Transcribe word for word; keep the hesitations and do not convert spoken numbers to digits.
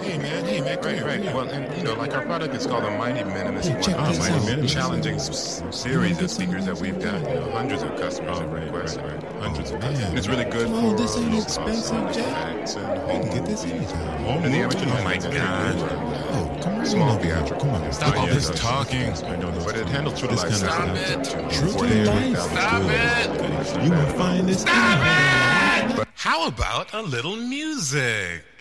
Hey man, hey man, Right, right. Well, and you know, like our product is called a Mighty Minimalist Hey, check one, this which out. is a Check challenging this s- out. series You of wanna get speakers that some we've got. You know, hundreds of customers Oh, have right, requested. right, right. Hundreds Oh, of customers. man. And it's really good Come for on, this uh, ain't low expensive, cost Jack. artifacts and You home can get this movies. anytime. Home And the movies, amateur you home have makes to really pay. good. Oh, come on. Small over here. theatrical. Come on. Stop all Yeah, this those- talking. I know those But it handles true to this life kind of sensitive Stop to- it. to True to forty-eight life. thousand Stop dollars. it. You gonna find this Stop out. it! How about a little music?